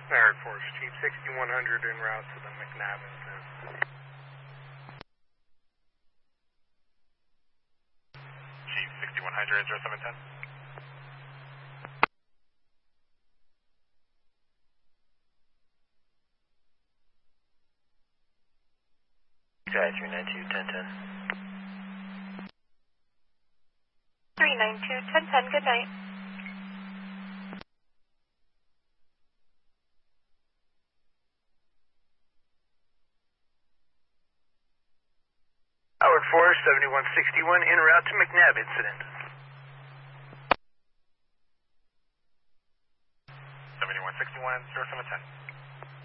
Air Force, Chief 6100 en route to the McNabb incident. Chief 6100, 0710. Guy 392, 1010. 392, 1010, good night. Howard 4, 7161, en route to McNabb incident. 7161, 0710.